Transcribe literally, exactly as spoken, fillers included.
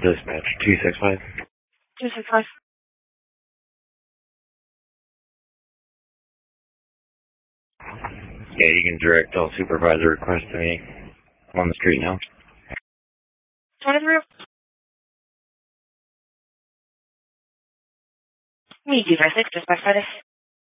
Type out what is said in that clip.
Dispatch two six five. two six five. Yeah, you can direct all supervisor requests to me. I'm on the street now. twenty-three. Me, two five six, dispatch by this.